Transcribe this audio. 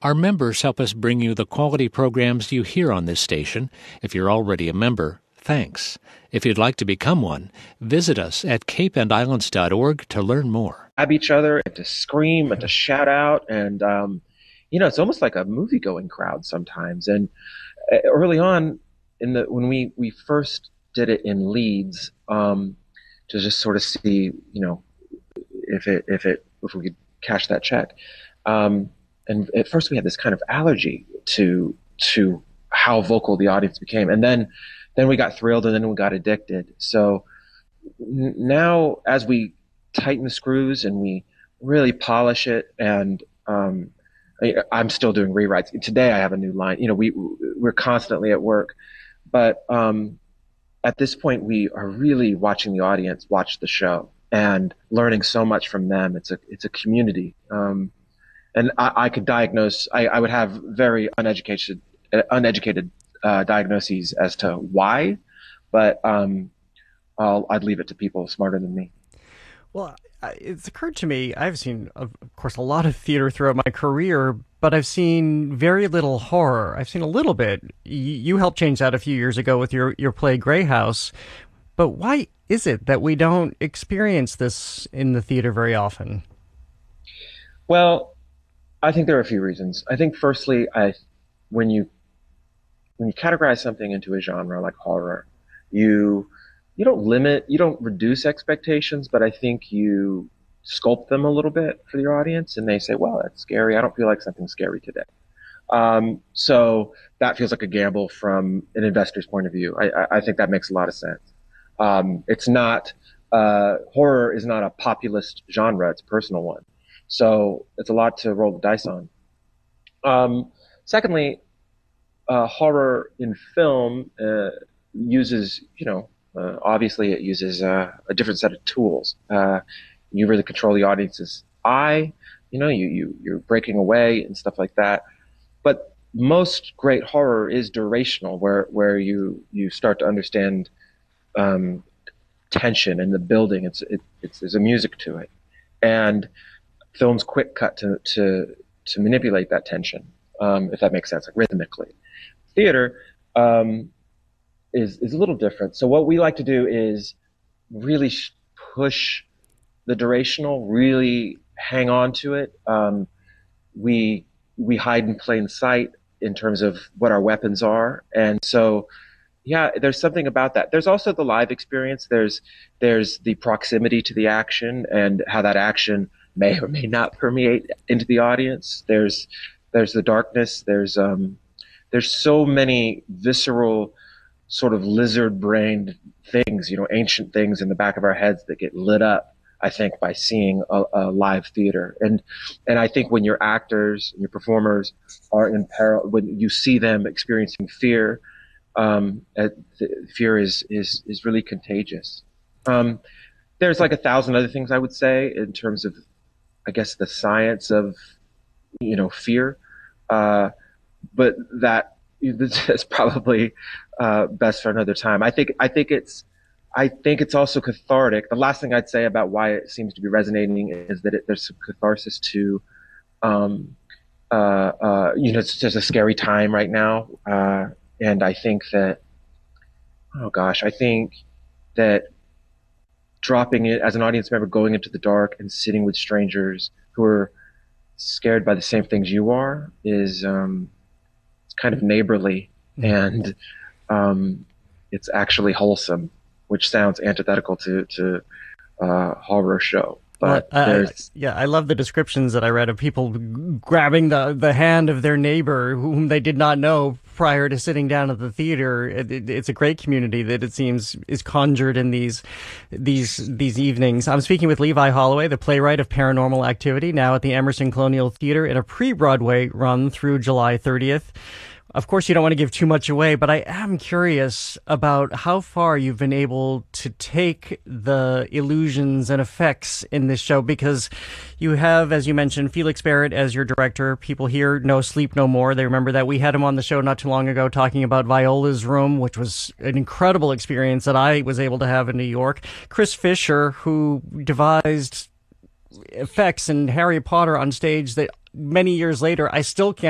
Our members help us bring you the quality programs you hear on this station. If you're already a member, thanks. If you'd like to become one, visit us at capeandislands.org to learn more. Grab each other and to scream and to shout out. And, it's almost like a movie-going crowd sometimes. And early on, when we first did it in Leeds, to just sort of see, if we could cash that check. And at first we had this kind of allergy to how vocal the audience became. And then we got thrilled, and then we got addicted. So now as we tighten the screws and we really polish it, and I'm still doing rewrites. Today I have a new line. We're constantly at work. But at this point we are really watching the audience watch the show and learning so much from them. It's a community. And I could diagnose, I would have very uneducated diagnoses as to why, but I'd leave it to people smarter than me. Well, it's occurred to me, I've seen, of course, a lot of theater throughout my career, but I've seen very little horror. I've seen a little bit. You helped change that a few years ago with your play Grey House. But why is it that we don't experience this in the theater very often? Well, I think there are a few reasons. I think firstly, when you categorize something into a genre like horror, you don't reduce expectations, but I think you sculpt them a little bit for your audience, and they say, well, that's scary. I don't feel like something scary today. So that feels like a gamble from an investor's point of view. I think that makes a lot of sense. It's not, horror is not a populist genre. It's a personal one. So it's a lot to roll the dice on. Secondly, horror in film uses, obviously it uses a different set of tools. You really control the audience's eye. You're breaking away and stuff like that. But most great horror is durational, where you start to understand tension and the building. There's a music to it, and film's quick cut to manipulate that tension, if that makes sense, like rhythmically. Theater is a little different. So what we like to do is really push the durational, really hang on to it. We hide in plain sight in terms of what our weapons are, and so yeah, there's something about that. There's also the live experience. There's the proximity to the action and how that action may or may not permeate into the audience. There's the darkness. There's so many visceral, sort of lizard-brained things, ancient things in the back of our heads that get lit up, I think, by seeing a live theater. And I think when your actors and your performers are in peril, when you see them experiencing fear, fear is really contagious. There's like 1,000 other things I would say in terms of, I guess, the science of, fear. But that's probably best for another time. I think it's also cathartic. The last thing I'd say about why it seems to be resonating is that there's some catharsis to, it's just a scary time right now. And I think that, I think that dropping it as an audience member, going into the dark and sitting with strangers who are scared by the same things you are is, it's kind of neighborly, and it's actually wholesome, which sounds antithetical to horror show. But I love the descriptions that I read of people grabbing the hand of their neighbor whom they did not know prior to sitting down at the theater. It's a great community that it seems is conjured in these evenings. I'm speaking with Levi Holloway, the playwright of Paranormal Activity, now at the Emerson Colonial Theater in a pre-Broadway run through July 30th. Of course, you don't want to give too much away, but I am curious about how far you've been able to take the illusions and effects in this show, because you have, as you mentioned, Felix Barrett as your director. People here know Sleep No More. They remember that we had him on the show not too long ago talking about Viola's Room, which was an incredible experience that I was able to have in New York. Chris Fisher, who devised effects in Harry Potter on stage that many years later I still can't